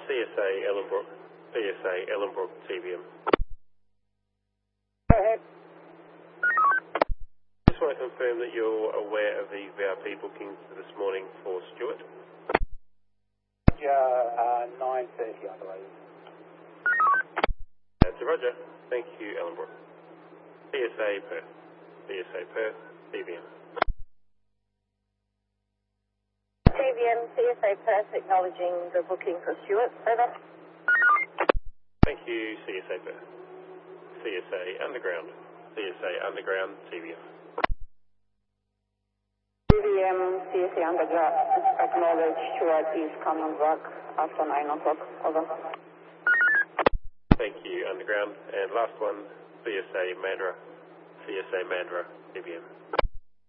CSA Ellenbrook, TBM. Go ahead. Just want to confirm that you're aware of the VIP bookings for this morning for Stuart. 9:30, I believe. That's a Roger. Thank you, Ellenbrook. CSA Perth, TBM. TBM, CSA Perth, acknowledging the booking for Stuart. Over. Thank you, CSA Perth. CSA Underground, TBM. TBM, CSA Underground, acknowledge Stuart is coming back after 9 o'clock. Over. Thank you, Underground. And last one, CSA Mandurah, TBM.